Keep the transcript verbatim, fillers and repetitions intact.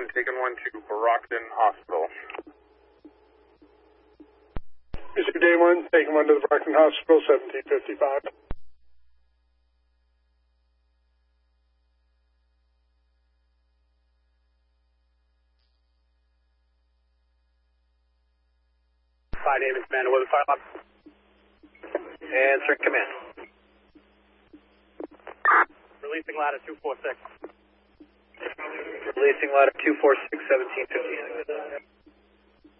one, taking one to Brockton Hospital. Mister Day one, taking one to the Brockton Hospital, seventeen fifty-five. Fire Davis, man, weather fire lock. Answering command. Releasing ladder two four six. Releasing ladder two four six, seventeen fifty-six.